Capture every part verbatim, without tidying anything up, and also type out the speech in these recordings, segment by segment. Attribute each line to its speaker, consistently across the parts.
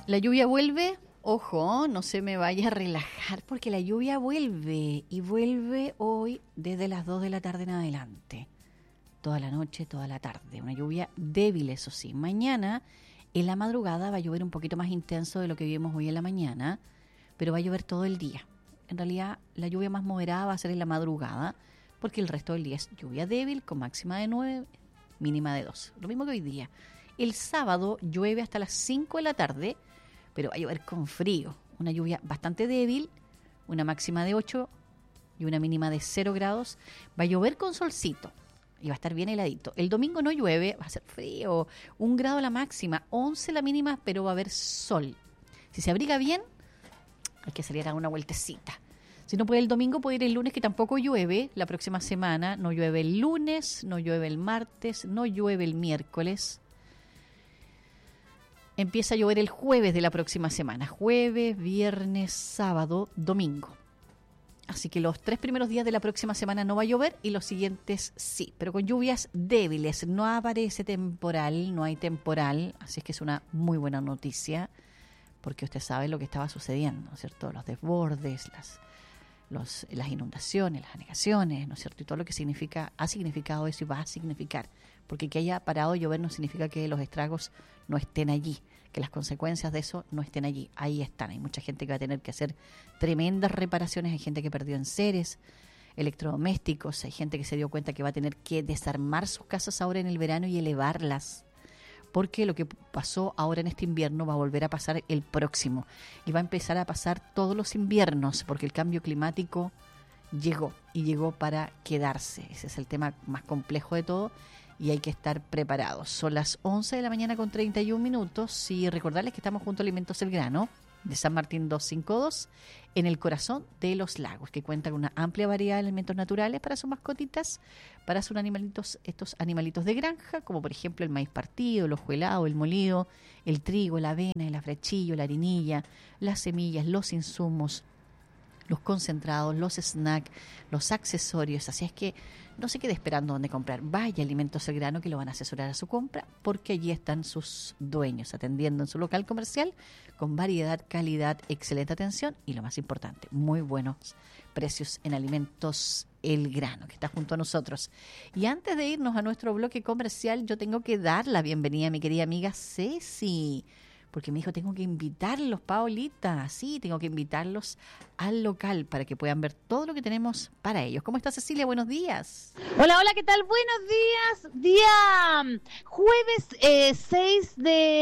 Speaker 1: La lluvia vuelve, ojo, no se me vaya a relajar porque la lluvia vuelve y vuelve hoy desde las dos de la tarde en adelante. Toda la noche, toda la tarde. Una lluvia débil, eso sí. Mañana, en la madrugada, va a llover un poquito más intenso de lo que vimos hoy en la mañana, pero va a llover todo el día. En realidad, la lluvia más moderada va a ser en la madrugada, porque el resto del día es lluvia débil con máxima de nueve, mínima de dos. Lo mismo que hoy día. El sábado llueve hasta las cinco de la tarde, pero va a llover con frío. Una lluvia bastante débil, una máxima de ocho y una mínima de cero grados. Va a llover con solcito y va a estar bien heladito. El domingo no llueve, va a ser frío, un grado la máxima, once la mínima, pero va a haber sol. Si se abriga bien, hay que salir a dar una vueltecita. Si no puede el domingo, puede ir el lunes, que tampoco llueve. La próxima semana no llueve el lunes, no llueve el martes, no llueve el miércoles. Empieza a llover el jueves de la próxima semana. Jueves, viernes, sábado, domingo. Así que los tres primeros días de la próxima semana no va a llover y los siguientes sí, pero con lluvias débiles. No aparece temporal, no hay temporal, así es que es una muy buena noticia porque usted sabe lo que estaba sucediendo, ¿no es cierto? Los desbordes, las, los, las inundaciones, las anegaciones, ¿no es cierto? Y todo lo que significa, ha significado eso y va a significar. Porque que haya parado de llover no significa que los estragos no estén allí, que las consecuencias de eso no estén allí. Ahí están. Hay mucha gente que va a tener que hacer tremendas reparaciones. Hay gente que perdió enseres, electrodomésticos. Hay gente que se dio cuenta que va a tener que desarmar sus casas ahora en el verano y elevarlas. Porque lo que pasó ahora en este invierno va a volver a pasar el próximo. Y va a empezar a pasar todos los inviernos, porque el cambio climático llegó y llegó para quedarse. Ese es el tema más complejo de todo. Y hay que estar preparados. Son las once de la mañana con treinta y un minutos y recordarles que estamos junto a Alimentos El Grano de San Martín doscientos cincuenta y dos en el corazón de los lagos, que cuenta con una amplia variedad de alimentos naturales para sus mascotitas, para sus animalitos, estos animalitos de granja, como por ejemplo el maíz partido, el ojo helado, el molido, el trigo, la avena, el afrechillo, la harinilla, las semillas, los insumos, los concentrados, los snacks, los accesorios. Así es que no se quede esperando dónde comprar. Vaya a Alimentos El Grano, que lo van a asesorar a su compra, porque allí están sus dueños atendiendo en su local comercial con variedad, calidad, excelente atención y lo más importante, muy buenos precios en Alimentos El Grano, que está junto a nosotros. Y antes de irnos a nuestro bloque comercial, yo tengo que dar la bienvenida a mi querida amiga Ceci, porque me dijo, tengo que invitarlos, Paolita, sí, tengo que invitarlos al local para que puedan ver todo lo que tenemos para ellos. ¿Cómo está, Cecilia? Buenos días.
Speaker 2: Hola, hola, ¿qué tal? Buenos días. Día jueves eh, seis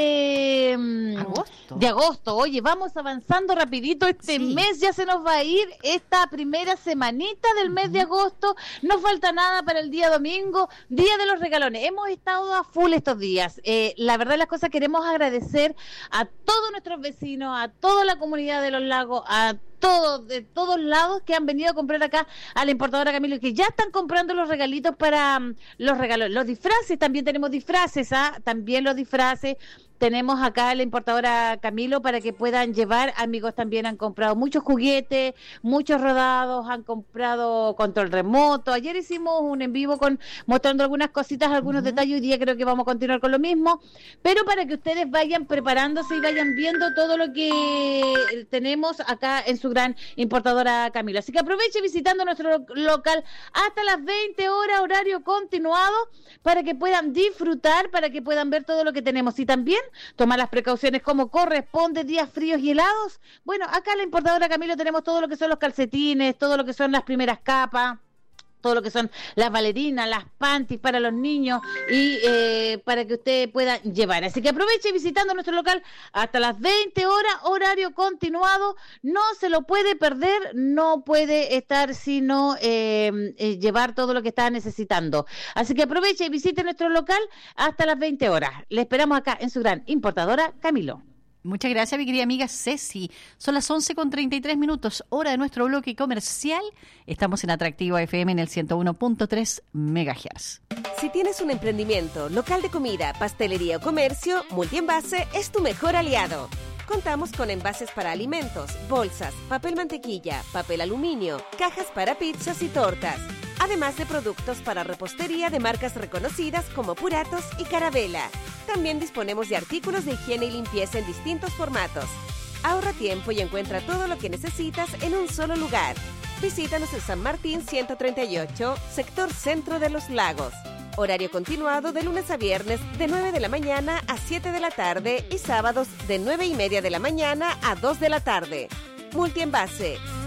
Speaker 2: de um,
Speaker 1: agosto.
Speaker 2: De agosto. Oye, vamos avanzando rapidito. Este sí. mes ya se nos va a ir, esta primera semanita del mes uh-huh. de agosto. No falta nada para el día domingo, día de los regalones. Hemos estado a full estos días. Eh, la verdad de las cosas, queremos agradecer a todos nuestros vecinos, a toda la comunidad de los lagos, a todos, de todos lados que han venido a comprar acá a la importadora Camilo y que ya están comprando los regalitos para um, los regalos, los disfraces. También tenemos disfraces, ¿ah? También los disfraces. Tenemos acá la importadora Camilo para que puedan llevar. Amigos también han comprado muchos juguetes, muchos rodados, han comprado control remoto. Ayer hicimos un en vivo con mostrando algunas cositas, algunos uh-huh. detalles. Hoy día creo que vamos a continuar con lo mismo. Pero para que ustedes vayan preparándose y vayan viendo todo lo que tenemos acá en su gran importadora Camilo. Así que aproveche visitando nuestro local hasta las veinte horas, horario continuado, para que puedan disfrutar, para que puedan ver todo lo que tenemos. Y también tomar las precauciones como corresponde, días fríos y helados. Bueno, acá en la importadora Camilo tenemos todo lo que son los calcetines, todo lo que son las primeras capas, todo lo que son las bailarinas, las panties para los niños y eh, para que usted pueda llevar. Así que aproveche visitando nuestro local hasta las veinte horas, horario continuado. No se lo puede perder, no puede estar sino eh, eh, llevar todo lo que está necesitando. Así que aproveche y visite nuestro local hasta las veinte horas. Le esperamos acá en su gran importadora Camilo.
Speaker 1: Muchas gracias, mi querida amiga Ceci. Son las once con treinta y tres minutos, hora de nuestro bloque comercial. Estamos en Atractiva F M en el ciento uno punto tres megahertz.
Speaker 3: Si tienes un emprendimiento, local de comida, pastelería o comercio, Multienvase es tu mejor aliado. Contamos con envases para alimentos, bolsas, papel mantequilla, papel aluminio, cajas para pizzas y tortas. además de productos para repostería de marcas reconocidas como Puratos y Carabela. También disponemos de artículos de higiene y limpieza en distintos formatos. Ahorra tiempo y encuentra todo lo que necesitas en un solo lugar. Visítanos en San Martín ciento treinta y ocho, sector Centro de los Lagos. Horario continuado de lunes a viernes de nueve de la mañana a siete de la tarde y sábados de nueve y media de la mañana a dos de la tarde. Multienvase,